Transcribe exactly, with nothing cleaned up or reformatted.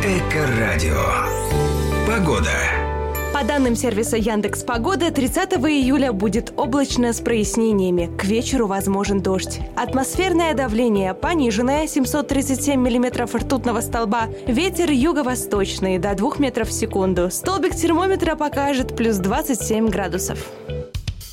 Эко-радио. Погода. По данным сервиса Яндекс.Погода, тридцатого июля будет облачно с прояснениями. К вечеру возможен дождь. Атмосферное давление пониженное, семьсот тридцать семь миллиметров ртутного столба. Ветер юго-восточный, до двух метров в секунду. Столбик термометра покажет плюс двадцать семь градусов.